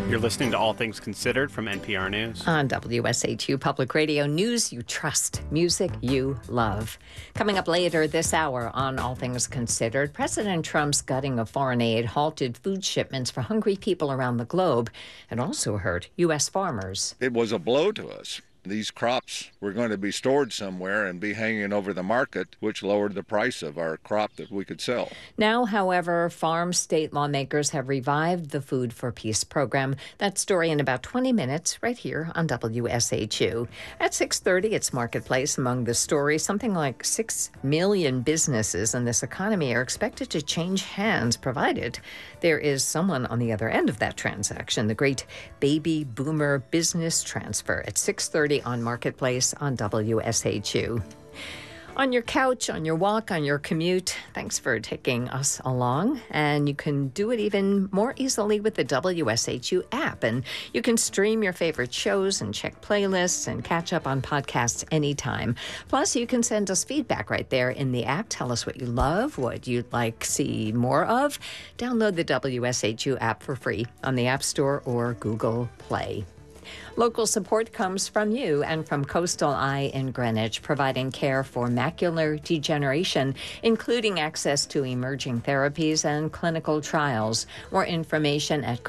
You're listening to All Things Considered from NPR News. On WSHU Public Radio, news you trust, music you love. Coming up later this hour on All Things Considered, President Trump's gutting of foreign aid halted food shipments for hungry people around the globe and also hurt U.S. farmers. It was a blow to us. These crops were going to be stored somewhere and be hanging over the market, which lowered the price of our crop that we could sell. Now, however, farm state lawmakers have revived the Food for Peace program. That story in about 20 minutes right here on WSHU. At 6:30, it's Marketplace. Among the stories, something like 6 million businesses in this economy are expected to change hands, provided there is someone on the other end of that transaction, the great baby boomer business transfer at 6:30 on Marketplace on WSHU. On your couch, on your walk, on your commute, thanks for taking us along. And you can do it even more easily with the WSHU app. And you can stream your favorite shows and check playlists and catch up on podcasts anytime. Plus, you can send us feedback right there in the app. Tell us what you love, what you'd like to see more of. Download the WSHU app for free on the App Store or Google Play. Local support comes from you and from Coastal Eye in Greenwich, providing care for macular degeneration, including access to emerging therapies and clinical trials. More information at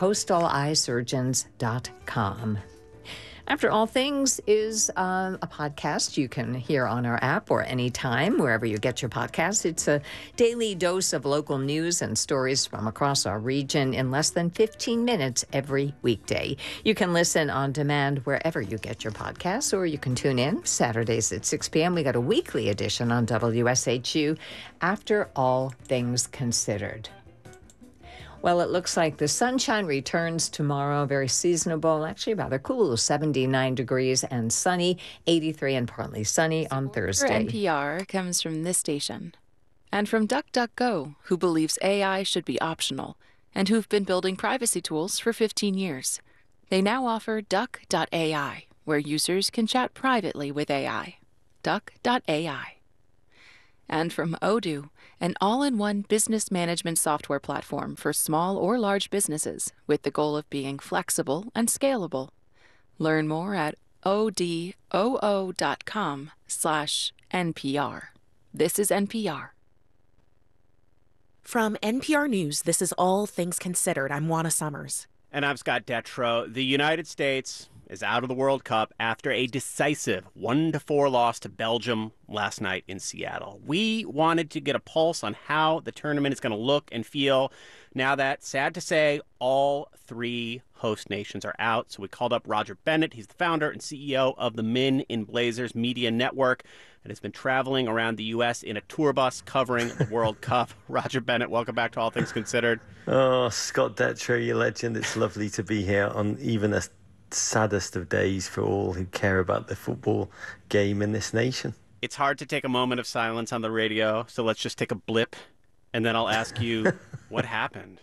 coastaleyesurgeons.com. After All Things is a podcast you can hear on our app or anytime, wherever you get your podcasts. It's a daily dose of local news and stories from across our region in less than 15 minutes every weekday. You can listen on demand wherever you get your podcasts, or you can tune in Saturdays at 6 p.m. We got a weekly edition on WSHU, After All Things Considered. Well, it looks like the sunshine returns tomorrow. Very seasonable, actually rather cool, 79 degrees and sunny, 83 and partly sunny on Thursday. NPR comes from this station and from DuckDuckGo, who believes AI should be optional and who've been building privacy tools for 15 years. They now offer Duck.ai, where users can chat privately with AI. Duck.ai. And from Odoo, an all-in-one business management software platform for small or large businesses with the goal of being flexible and scalable. Learn more at odoo.com/NPR. This is NPR. From NPR News, this is All Things Considered. I'm Juana Summers. And I'm Scott Detrow. The United States is out of the World Cup after a decisive 1-4 loss to Belgium last night in Seattle. We wanted to get a pulse on how the tournament is going to look and feel now that, sad to say, all three host nations are out. So we called up Roger Bennett. He's the founder and CEO of the Men in Blazers Media Network and has been traveling around the U.S. in a tour bus covering the World Cup. Roger Bennett, welcome back to All Things Considered. Oh, Scott Detrow, you legend. It's lovely to be here on even a saddest of days for all who care about the football game in this nation. It's hard to take a moment of silence on the radio, so let's just take a blip, and then I'll ask you what happened.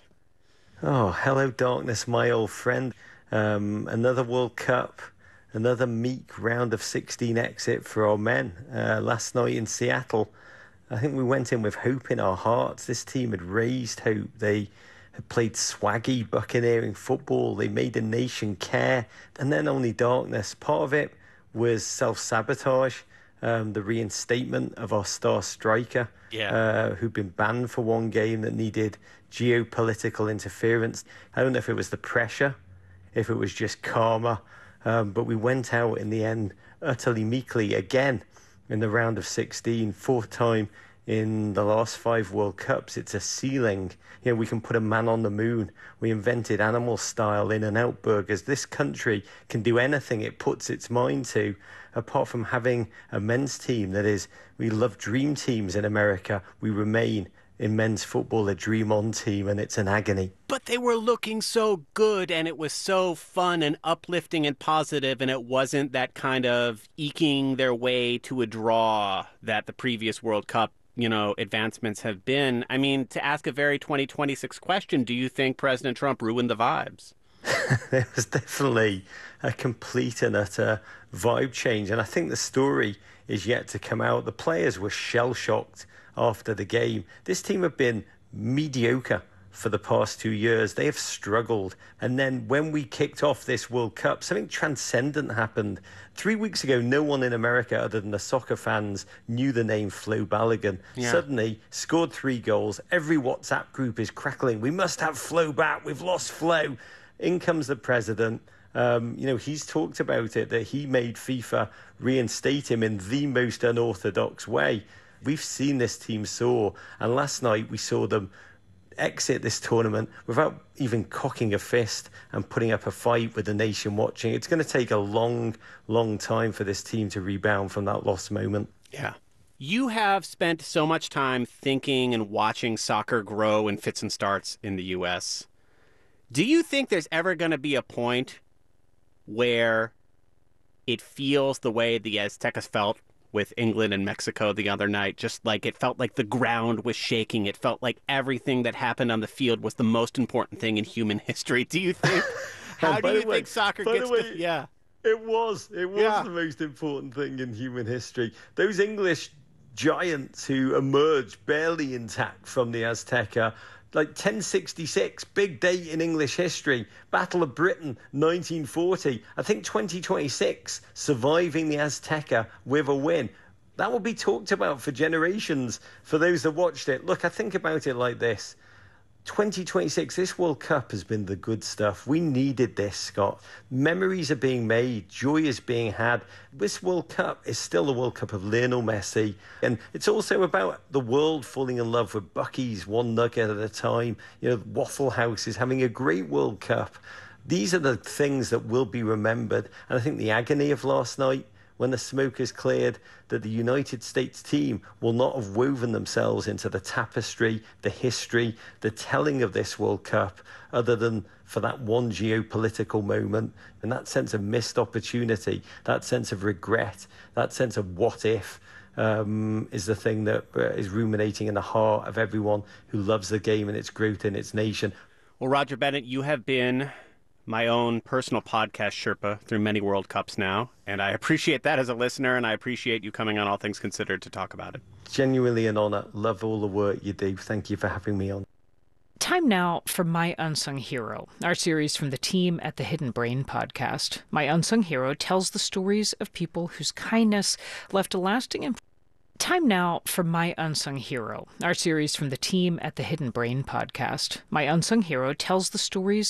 Oh, hello, darkness, my old friend. Another World Cup, another meek round of 16 exit for our men. Last night in Seattle, I think we went in with hope in our hearts. This team had raised hope. They had played swaggy, buccaneering football. They made the nation care. And then only darkness. Part of it was self-sabotage, the reinstatement of our star striker, who'd been banned for one game that needed geopolitical interference. I don't know if it was the pressure, if it was just karma, but we went out in the end utterly meekly again in the round of 16, fourth time in the last 5 World Cups. It's a ceiling. You know, we can put a man on the moon. We invented animal style In-N-Out burgers. This country can do anything it puts its mind to, apart from having a men's team that is, we love dream teams in America. We remain in men's football a dream on team, and it's an agony. But they were looking so good, and it was so fun and uplifting and positive, and it wasn't that kind of eking their way to a draw that the previous World Cup advancements have been. I mean, to ask a very 2026 question, do you think President Trump ruined the vibes? There was definitely a complete and utter vibe change. And I think the story is yet to come out. The players were shell-shocked after the game. This team have been mediocre for the past 2 years. They have struggled. And then when we kicked off this World Cup, something transcendent happened. 3 weeks ago, no one in America other than the soccer fans knew the name Flo Balogun. Yeah. Suddenly, scored 3 goals. Every WhatsApp group is crackling. We must have Flo back. We've lost Flo. In comes the president. He's talked about it, that he made FIFA reinstate him in the most unorthodox way. We've seen this team soar, and last night we saw them exit this tournament without even cocking a fist and putting up a fight with the nation watching. It's going to take a long, long time for this team to rebound from that lost moment. Yeah. You have spent so much time thinking and watching soccer grow in fits and starts in the U.S. Do you think there's ever going to be a point where it feels the way the Aztecas felt with England and Mexico the other night? Just like it felt like the ground was shaking. It felt like everything that happened on the field was the most important thing in human history. Do you think? How do you think soccer gets to... Yeah. It was the most important thing in human history. Those English giants who emerged barely intact from the Azteca, like 1066, big date in English history. Battle of Britain, 1940. I think 2026, surviving the Azteca with a win. That will be talked about for generations for those that watched it. Look, I think about it like this. 2026, this World Cup has been the good stuff. We needed this, Scott. Memories are being made. Joy is being had. This World Cup is still the World Cup of Lionel Messi. And it's also about the world falling in love with Buc-ee's, one nugget at a time. Waffle House is having a great World Cup. These are the things that will be remembered. And I think the agony of last night, when the smoke is cleared, that the United States team will not have woven themselves into the tapestry, the history, the telling of this World Cup, other than for that one geopolitical moment. And that sense of missed opportunity, that sense of regret, that sense of what if, is the thing that is ruminating in the heart of everyone who loves the game and its growth in its nation. Well, Roger Bennett, you have been my own personal podcast Sherpa through many World Cups now, and I appreciate that as a listener, and I appreciate you coming on All Things Considered to talk about it. Genuinely an honor. Love all the work you do. Thank you for having me on. Time now for My Unsung Hero, our series from the team at the Hidden Brain podcast. My Unsung Hero tells the stories of people whose kindness left a lasting impression. Time now for My Unsung Hero, our series from the team at the Hidden Brain podcast. My Unsung Hero tells the stories